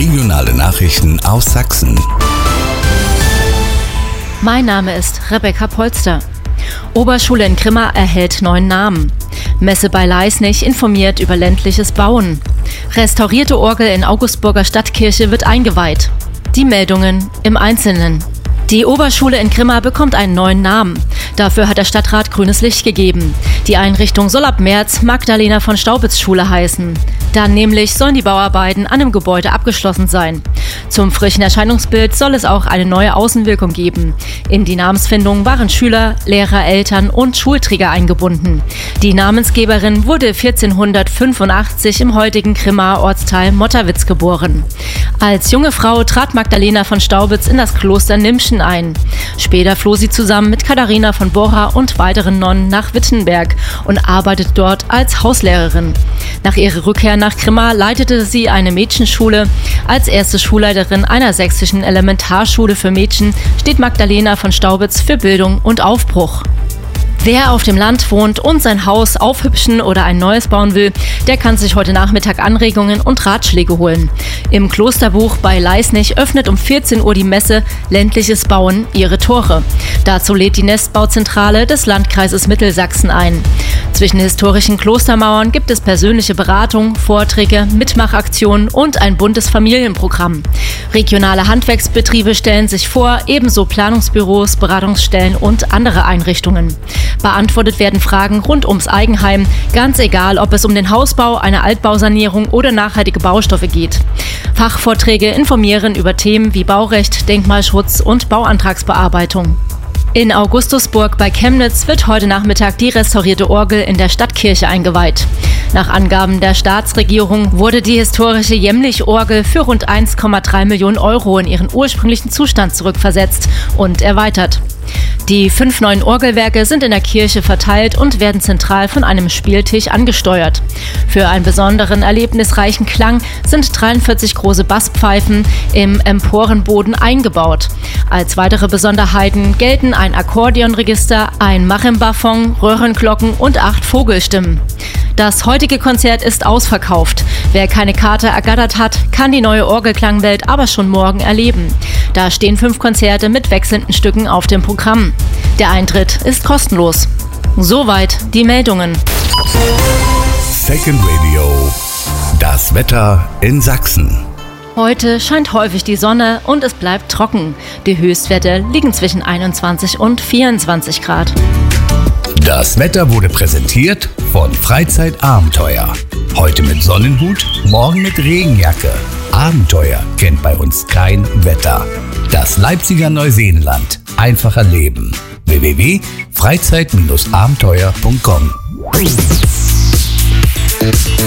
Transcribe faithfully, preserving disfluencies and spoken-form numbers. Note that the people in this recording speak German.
Regionale Nachrichten aus Sachsen. Mein Name ist Rebecca Polster. Oberschule in Grimma erhält neuen Namen. Messe bei Leisnig informiert über ländliches Bauen. Restaurierte Orgel in Augustburger Stadtkirche wird eingeweiht. Die Meldungen im Einzelnen. Die Oberschule in Grimma bekommt einen neuen Namen. Dafür hat der Stadtrat grünes Licht gegeben. Die Einrichtung soll ab März Magdalena von Staubitz Schule heißen. Dann nämlich sollen die Bauarbeiten an dem Gebäude abgeschlossen sein. Zum frischen Erscheinungsbild soll es auch eine neue Außenwirkung geben. In die Namensfindung waren Schüler, Lehrer, Eltern und Schulträger eingebunden. Die Namensgeberin wurde vierzehnhundertfünfundachtzig im heutigen Grimmaer Ortsteil Motterwitz geboren. Als junge Frau trat Magdalena von Staubitz in das Kloster Nimschen ein. Später floh sie zusammen mit Katharina von Bora und weiteren Nonnen nach Wittenberg und arbeitet dort als Hauslehrerin. Nach ihrer Rückkehr nach Grimma leitete sie eine Mädchenschule. Als erste Schulleiterin einer sächsischen Elementarschule für Mädchen steht Magdalena von Staubitz für Bildung und Aufbruch. Wer auf dem Land wohnt und sein Haus aufhübschen oder ein neues bauen will, der kann sich heute Nachmittag Anregungen und Ratschläge holen. Im Klosterbuch bei Leisnig öffnet um vierzehn Uhr die Messe Ländliches Bauen ihre Tore. Dazu lädt die Nestbauzentrale des Landkreises Mittelsachsen ein. Zwischen historischen Klostermauern gibt es persönliche Beratung, Vorträge, Mitmachaktionen und ein buntes Familienprogramm. Regionale Handwerksbetriebe stellen sich vor, ebenso Planungsbüros, Beratungsstellen und andere Einrichtungen. Beantwortet werden Fragen rund ums Eigenheim, ganz egal, ob es um den Hausbau, eine Altbausanierung oder nachhaltige Baustoffe geht. Fachvorträge informieren über Themen wie Baurecht, Denkmalschutz und Bauantragsbearbeitung. In Augustusburg bei Chemnitz wird heute Nachmittag die restaurierte Orgel in der Stadtkirche eingeweiht. Nach Angaben der Staatsregierung wurde die historische Jämlich-Orgel für rund eins Komma drei Millionen Euro in ihren ursprünglichen Zustand zurückversetzt und erweitert. Die fünf neuen Orgelwerke sind in der Kirche verteilt und werden zentral von einem Spieltisch angesteuert. Für einen besonderen, erlebnisreichen Klang sind dreiundvierzig große Basspfeifen im Emporenboden eingebaut. Als weitere Besonderheiten gelten ein Akkordeonregister, ein Marimbafon, Röhrenglocken und acht Vogelstimmen. Das heutige Konzert ist ausverkauft. Wer keine Karte ergattert hat, kann die neue Orgelklangwelt aber schon morgen erleben. Da stehen fünf Konzerte mit wechselnden Stücken auf dem Programm. Der Eintritt ist kostenlos. Soweit die Meldungen. Second Radio. Das Wetter in Sachsen. Heute scheint häufig die Sonne und es bleibt trocken. Die Höchstwerte liegen zwischen einundzwanzig und vierundzwanzig Grad. Das Wetter wurde präsentiert von Freizeitabenteuer. Heute mit Sonnenhut, morgen mit Regenjacke. Abenteuer kennt bei uns kein Wetter. Das Leipziger Neuseenland. Einfacher Leben. w w w punkt freizeit Bindestrich abenteuer punkt com